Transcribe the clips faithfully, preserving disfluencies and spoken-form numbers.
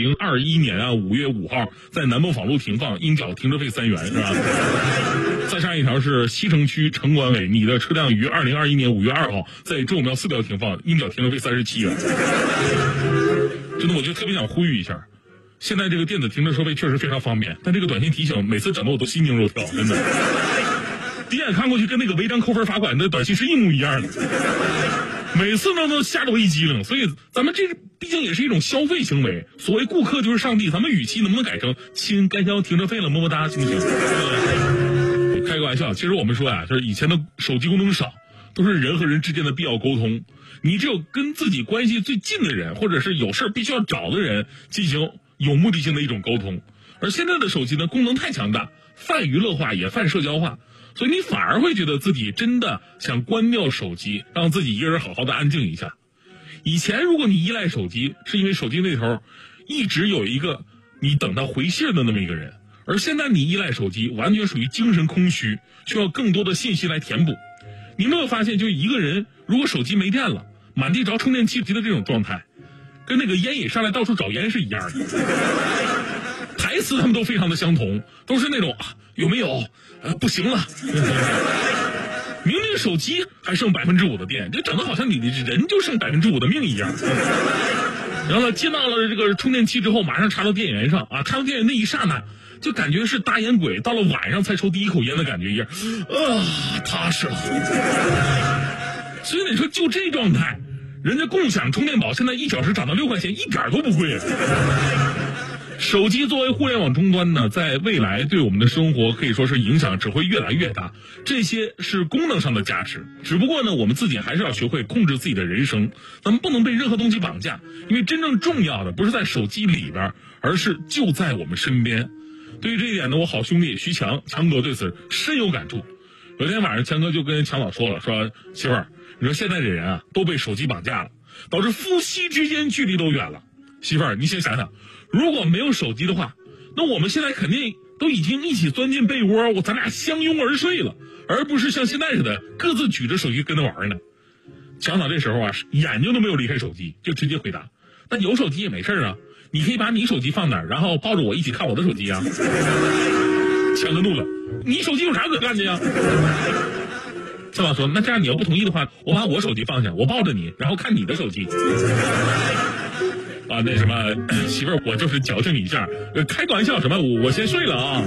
零二一年啊五月五号在南梦坊路停放，应缴停车费三元，是吧？再上一条是西城区城管委，你的车辆于二零二一年五月二号在周五庙四条停放，应缴停车费三十七元。真的，我就特别想呼吁一下，现在这个电子停车收费确实非常方便，但这个短信提醒每次整的我都心惊肉跳，真的。第一眼看过去跟那个违章扣分罚款的短信是一模一样的，每次呢都吓得我一激灵。所以咱们这毕竟也是一种消费行为，所谓顾客就是上帝，咱们语气能不能改成亲该交停车费了，么么哒，行不行？开个玩笑，其实我们说啊，就是以前的手机功能少，都是人和人之间的必要沟通，你只有跟自己关系最近的人，或者是有事必须要找的人进行有目的性的一种沟通。而现在的手机呢，功能太强大，泛娱乐化也泛社交化，所以你反而会觉得自己真的想关掉手机，让自己一个人好好的安静一下。以前如果你依赖手机，是因为手机那头一直有一个你等他回信的那么一个人，而现在你依赖手机完全属于精神空虚，需要更多的信息来填补。你没有发现，就一个人如果手机没电了，满地找充电器的这种状态，跟那个烟瘾上来到处找烟是一样的。台词他们都非常的相同，都是那种啊有没有呃不行了，明明手机还剩百分之五的电，就整得好像你的人就剩百分之五的命一样。然后呢，接到了这个充电器之后，马上插到电源上啊，插到电源那一刹那，就感觉是大烟鬼到了晚上才抽第一口烟的感觉一样，啊，踏实了。所以你说就这状态，人家共享充电宝现在一小时涨到六块钱，一点都不贵。手机作为互联网终端呢，在未来对我们的生活可以说是影响只会越来越大，这些是功能上的价值。只不过呢，我们自己还是要学会控制自己的人生，咱们不能被任何东西绑架，因为真正重要的不是在手机里边，而是就在我们身边。对于这一点呢，我好兄弟徐强强哥对此深有感触。有天晚上，强哥就跟强老说了，说媳妇儿，你说现在这人啊都被手机绑架了，导致夫妻之间距离都远了。媳妇儿，你先想想，如果没有手机的话，那我们现在肯定都已经一起钻进被窝，我咱俩相拥而睡了，而不是像现在似的各自举着手机跟他玩呢。强嫂这时候啊，眼睛都没有离开手机，就直接回答：那有手机也没事啊，你可以把你手机放那儿，然后抱着我一起看我的手机啊。强哥怒了：你手机有啥可看的呀？强嫂说：那这样你要不同意的话，我把我手机放下，我抱着你，然后看你的手机。啊，那什么，媳妇儿，我就是矫情你一下，呃，开个玩笑，什么，我我先睡了啊。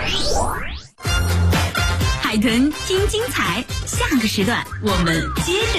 海豚听精彩，下个时段我们接着。